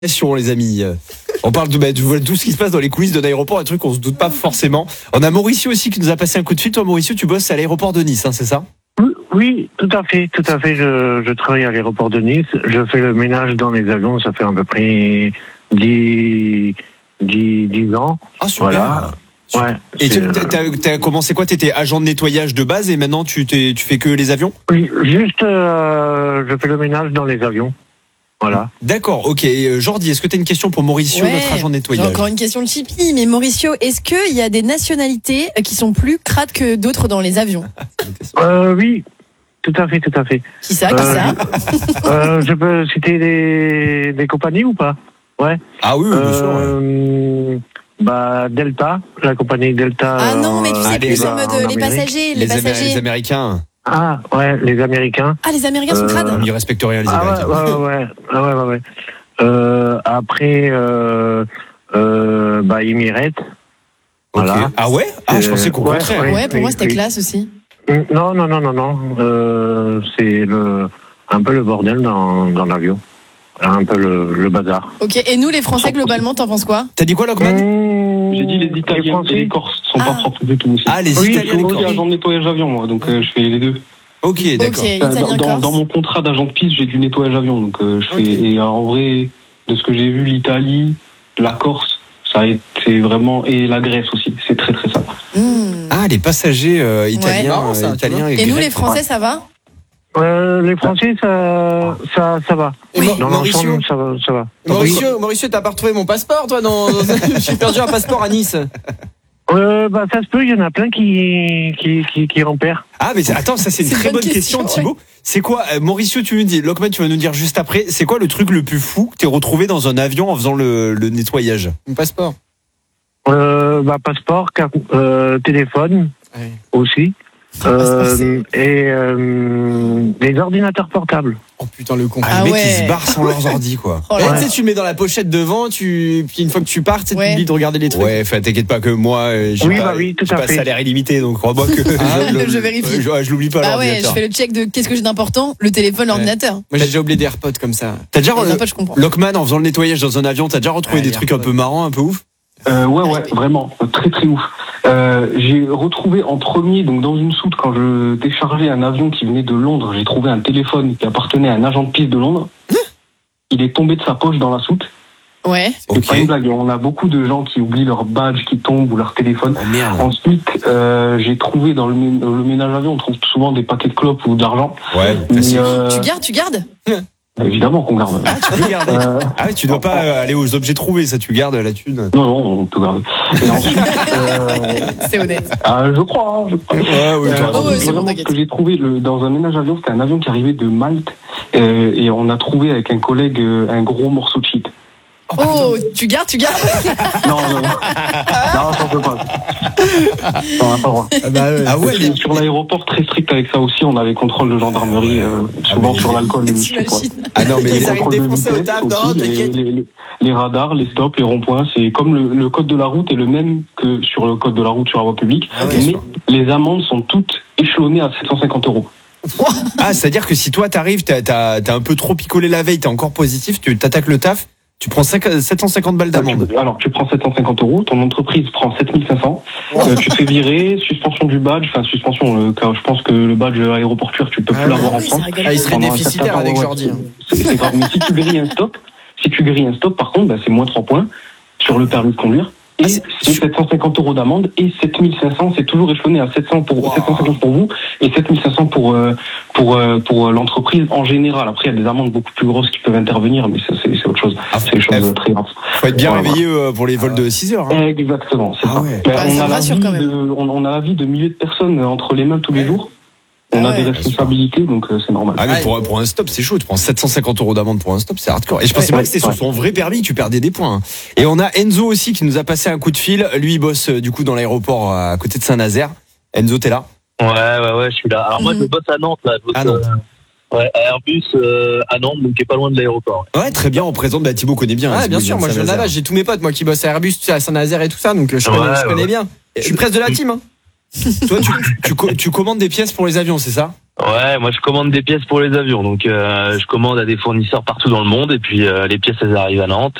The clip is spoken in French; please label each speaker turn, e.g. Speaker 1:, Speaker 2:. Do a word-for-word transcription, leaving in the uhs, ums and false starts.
Speaker 1: Les amis, on parle de, bah, de tout ce qui se passe dans les coulisses d'un aéroport, un truc qu'on se doute pas forcément. On a Mauricio aussi qui nous a passé un coup de fil. Toi, Mauricio, tu bosses à l'aéroport de Nice, hein, c'est ça ?
Speaker 2: Oui, tout à fait, tout à fait. Je, je travaille à l'aéroport de Nice. Je fais le ménage dans les avions. Ça fait à peu près dix, dix, dix ans.
Speaker 1: Ah super.
Speaker 2: Voilà.
Speaker 1: Super. Ouais. Et tu as commencé quoi ? T'étais agent de nettoyage de base et maintenant tu t'es, tu fais que les avions ?
Speaker 2: Oui, juste, euh, je fais le ménage dans les avions. Voilà.
Speaker 1: D'accord, ok. Jordi, est-ce que tu as une question pour Mauricio,
Speaker 3: ouais,
Speaker 1: notre agent de nettoyage ?
Speaker 3: J'ai encore une question de Chippy, mais Mauricio, est-ce qu'il y a des nationalités qui sont plus crades que d'autres dans les avions ?
Speaker 2: euh, Oui, tout à fait, tout à fait.
Speaker 3: Qui ça, qui
Speaker 2: euh,
Speaker 3: ça
Speaker 2: euh, Je peux citer des, des compagnies ou pas ? Ouais.
Speaker 1: Ah oui, bien sûr.
Speaker 2: Euh, bah, Delta, la compagnie Delta.
Speaker 3: Ah non, mais tu sais
Speaker 1: ah,
Speaker 3: plus
Speaker 1: les,
Speaker 3: en mode
Speaker 2: en
Speaker 3: les passagers, les,
Speaker 1: les,
Speaker 3: passagers.
Speaker 1: Amé- les Américains.
Speaker 2: Ah, ouais, les Américains.
Speaker 3: Ah, les Américains sont crades.
Speaker 2: Euh,
Speaker 1: Ils respectent rien, les
Speaker 2: ah,
Speaker 1: Américains.
Speaker 2: Ouais, ouais, ouais. Ah, ouais, ouais, ouais. Euh, après, euh, euh, bah, Emirates.
Speaker 1: Okay.
Speaker 2: Voilà.
Speaker 1: Ah ouais ? Ah, je pensais qu'au
Speaker 2: ouais,
Speaker 1: contraire.
Speaker 2: ouais.
Speaker 3: Ouais, pour
Speaker 2: oui,
Speaker 3: moi c'était
Speaker 2: oui.
Speaker 3: classe aussi.
Speaker 2: Non, non, non, non, non. Euh, c'est le, un peu le bordel dans, dans l'avion. Un peu le, le bazar.
Speaker 3: Ok, et nous les Français globalement, t'en penses quoi ?
Speaker 1: T'as dit quoi, Lockman ?
Speaker 2: Mmh,
Speaker 4: J'ai dit les Italiens et les Corses sont
Speaker 3: Ah.
Speaker 4: pas propres du tout aussi.
Speaker 1: Ah, les
Speaker 2: Oui,
Speaker 1: Italiens,
Speaker 4: Je suis
Speaker 1: les
Speaker 4: aussi agent de nettoyage avion, moi, donc euh, je fais les deux.
Speaker 1: Ok, d'accord.
Speaker 3: Ok,
Speaker 4: Euh,
Speaker 3: Italien,
Speaker 4: dans, dans,
Speaker 3: Corse.
Speaker 4: dans mon contrat d'agent de piste, j'ai du nettoyage avion, donc euh, je fais.
Speaker 1: Ok.
Speaker 4: Et euh, en vrai, de ce que j'ai vu, l'Italie, la Corse, ça a été vraiment, et la Grèce aussi, c'est très très sympa.
Speaker 3: Mmh.
Speaker 1: Ah, les passagers euh, italiens,
Speaker 5: Marrant, ça,
Speaker 1: euh,
Speaker 5: tu
Speaker 1: italiens
Speaker 3: Et nous
Speaker 1: grecs.
Speaker 3: les Français, ça va ?
Speaker 2: Euh, les Français, ça, ça, ça va.
Speaker 5: Et Mo-
Speaker 2: Dans
Speaker 5: Mauricio,
Speaker 2: l'ensemble, ça va, ça va.
Speaker 5: Mauricio, Mauricio, t'as pas retrouvé mon passeport, toi dans... J'ai perdu un passeport à Nice.
Speaker 2: Euh, bah, ça se peut, il y en a plein qui, qui, qui, qui repèrent.
Speaker 1: Ah, mais c'est- attends, ça c'est une
Speaker 3: C'est
Speaker 1: très
Speaker 3: une
Speaker 1: bonne
Speaker 3: bonne
Speaker 1: question,
Speaker 3: question,
Speaker 1: Thibaut. C'est quoi, euh, Mauricio, tu nous dis, Lockman, tu vas nous dire juste après, c'est quoi le truc le plus fou que t'es retrouvé dans un avion en faisant le, le nettoyage ?
Speaker 5: Mon passeport.
Speaker 2: Euh, bah, passeport, carte, euh, téléphone,
Speaker 5: Ouais.
Speaker 2: aussi. Euh, et, euh, les ordinateurs portables.
Speaker 5: Oh putain, le con.
Speaker 1: Ah,
Speaker 3: Ah
Speaker 1: les mecs,
Speaker 3: ouais.
Speaker 1: ils se barrent sans leurs ordi, quoi.
Speaker 3: Oh
Speaker 5: Eh,
Speaker 3: là
Speaker 5: tu sais, tu le mets dans la pochette devant, tu... puis une fois que tu pars, tu sais, tu
Speaker 3: Ouais.
Speaker 5: oublies de regarder les trucs.
Speaker 1: Ouais, enfin, t'inquiète pas que moi, euh, j'ai
Speaker 2: Oui,
Speaker 1: pas,
Speaker 2: bah oui, tout
Speaker 1: j'ai
Speaker 2: à
Speaker 1: pas
Speaker 2: fait.
Speaker 1: salaire illimité, donc crois-moi que
Speaker 5: Ah,
Speaker 1: le-
Speaker 3: je vérifie.
Speaker 1: Je, ouais, je l'oublie pas,
Speaker 3: Bah ouais, je
Speaker 1: l'ordinateur.
Speaker 3: fais le check de qu'est-ce que j'ai d'important, le téléphone, l'ordinateur.
Speaker 5: Moi, j'ai déjà oublié des AirPods comme ça.
Speaker 1: T'as déjà,
Speaker 3: Les
Speaker 1: re-
Speaker 3: AirPods, je comprends.
Speaker 1: Lockman, en faisant le nettoyage dans un avion, t'as déjà retrouvé
Speaker 5: Ah,
Speaker 1: des
Speaker 5: les
Speaker 1: trucs un
Speaker 5: AirPods.
Speaker 1: peu marrants, un peu ouf ?
Speaker 4: Euh, ouais, ouais, vraiment, très très ouf. Euh, j'ai retrouvé en premier, donc dans une soute, quand je déchargeais un avion qui venait de Londres, j'ai trouvé un téléphone qui appartenait à un agent de piste de Londres. Il est tombé de sa poche dans la soute.
Speaker 3: Ouais.
Speaker 4: C'est
Speaker 1: Ok.
Speaker 4: pas une blague. On a beaucoup de gens qui oublient leur badge, qui tombent ou leur téléphone.
Speaker 1: Oh merde.
Speaker 4: Ensuite, euh, j'ai trouvé dans le, mé- le ménage avion, on trouve souvent des paquets de clopes ou d'argent.
Speaker 1: Ouais,
Speaker 4: Mais,
Speaker 1: facile.
Speaker 4: euh,
Speaker 3: Tu gardes, tu gardes
Speaker 4: évidemment qu'on garde.
Speaker 1: Tu peux garder.
Speaker 4: Euh,
Speaker 1: Ah ouais, tu dois pas euh, aller aux objets trouvés, ça, tu gardes la thune.
Speaker 4: non, non, on peut garder. Et ensuite, euh,
Speaker 3: C'est honnête.
Speaker 4: ah, je crois, hein, je crois.
Speaker 1: Ouais, oui,
Speaker 4: Euh,
Speaker 1: t'as raison.
Speaker 3: Oh, ouais, c'est
Speaker 4: vraiment,
Speaker 3: bon,
Speaker 4: ce
Speaker 3: t'inquiète.
Speaker 4: que j'ai trouvé le, dans un ménage avion, c'était un avion qui arrivait de Malte euh, et on a trouvé avec un collègue euh, un gros morceau de shit.
Speaker 3: Oh, tu gardes, tu gardes
Speaker 4: Non, non, non, non, ça peut pas. Non, on n'a pas le droit.
Speaker 5: Ah, bah, ouais.
Speaker 1: Ah ouais, les-
Speaker 4: Sur l'aéroport, très strict avec ça aussi, on a les contrôles de gendarmerie, euh, souvent
Speaker 1: mais-
Speaker 4: sur l'alcool. je sais pas.
Speaker 3: T'imagines
Speaker 1: Ah non, mais
Speaker 5: Ils
Speaker 1: les-
Speaker 5: arrivent
Speaker 4: Contrôle de
Speaker 5: défoncés au
Speaker 4: vitesse
Speaker 5: table,
Speaker 4: aussi,
Speaker 5: non,
Speaker 4: les,
Speaker 5: t'inquiète.
Speaker 4: les, les, les radars, les stops, les ronds-points, c'est comme le, le code de la route est le même que sur le code de la route sur la voie publique,
Speaker 1: Ah ouais,
Speaker 4: mais
Speaker 1: sûr.
Speaker 4: les amendes sont toutes échelonnées à sept cent cinquante euros.
Speaker 1: Ah, c'est-à-dire que si toi t'arrives, t'as, t'as, t'as un peu trop picolé la veille, t'es encore positif, tu t'attaques le taf, tu prends cinq- sept cent cinquante balles d'amende.
Speaker 4: Alors, tu prends sept cent cinquante euros, ton entreprise prend sept mille cinq cents, euh, tu te fais virer, suspension du badge, enfin suspension, euh, car je pense que le badge aéroportuaire, tu peux
Speaker 5: Ah
Speaker 4: plus
Speaker 5: ouais,
Speaker 4: l'avoir en
Speaker 3: oui,
Speaker 4: France.
Speaker 3: ça rigole
Speaker 5: Ah, il
Speaker 3: pas.
Speaker 5: serait
Speaker 4: Pendant un
Speaker 5: déficitaire
Speaker 4: certain
Speaker 5: avec
Speaker 4: temps,
Speaker 5: Jordi.
Speaker 4: ouais, c'est, c'est grave. Mais si tu grilles un stop, si tu grilles un stop, par contre, bah, c'est moins trois points sur le permis de conduire. Et
Speaker 1: Ah,
Speaker 4: c'est
Speaker 1: c'est-
Speaker 4: sept cent cinquante euros d'amende et sept mille cinq cents, c'est toujours échelonné à sept cents pour,
Speaker 1: Wow.
Speaker 4: sept cent cinquante pour vous et sept mille cinq cents pour, euh, pour, euh, pour euh, l'entreprise en général. Après, il y a des amendes beaucoup plus grosses qui peuvent intervenir, mais ça, c'est, c'est autre chose.
Speaker 1: Ah,
Speaker 4: C'est des choses
Speaker 1: F.
Speaker 4: très graves.
Speaker 1: Faut être bien
Speaker 4: Voilà.
Speaker 1: réveillé euh, pour les vols de six heures. Hein.
Speaker 4: Exactement, c'est
Speaker 1: Ah
Speaker 4: ça.
Speaker 1: ouais.
Speaker 4: Ben,
Speaker 3: Ah,
Speaker 4: on,
Speaker 3: ça
Speaker 4: a
Speaker 3: me
Speaker 4: la
Speaker 3: rassure
Speaker 4: vie
Speaker 3: quand même.
Speaker 4: de, on, on a la vie de milliers de personnes entre les mains tous les jours. On
Speaker 3: Ah
Speaker 4: a des
Speaker 3: ouais.
Speaker 4: responsabilités, donc euh, c'est normal.
Speaker 1: Ah mais
Speaker 5: Ouais.
Speaker 1: pour, pour un stop c'est chaud, tu prends sept cent cinquante euros d'amende pour un stop, c'est hardcore. Et je pensais
Speaker 4: Ouais,
Speaker 1: pas que c'était
Speaker 4: ouais.
Speaker 1: sur son vrai permis que tu perdais des points. hein. Et on a Enzo aussi qui nous a passé un coup de fil. Lui il bosse euh, du coup dans l'aéroport euh, à côté de Saint-Nazaire. Enzo, t'es là ?
Speaker 6: Ouais, ouais, ouais, je suis là. Alors moi,
Speaker 3: Mhm.
Speaker 6: je bosse à Nantes, là. Je bosse,
Speaker 1: À Nantes.
Speaker 6: euh, ouais, à Airbus euh, à Nantes, donc qui est pas loin de l'aéroport. Ouais.
Speaker 1: Ouais, très bien, on présente, bah Thibaut connaît bien.
Speaker 5: Ah,
Speaker 1: hein,
Speaker 5: bien
Speaker 1: Thibaut
Speaker 5: sûr,
Speaker 1: vient
Speaker 5: moi
Speaker 1: de
Speaker 5: je viens de
Speaker 1: Saint-Nazaire.
Speaker 5: là-bas, j'ai tous mes potes, moi qui bossent à Airbus, tu sais, à Saint-Nazaire et tout ça, donc je
Speaker 6: Ouais,
Speaker 5: connais, je connais
Speaker 6: ouais.
Speaker 5: bien. Je suis presque de la team, hein.
Speaker 1: Toi tu, tu, co- tu commandes des pièces pour les avions, c'est ça ?
Speaker 6: Ouais, moi je commande des pièces pour les avions, donc euh, je commande à des fournisseurs partout dans le monde et puis euh, les pièces elles arrivent à Nantes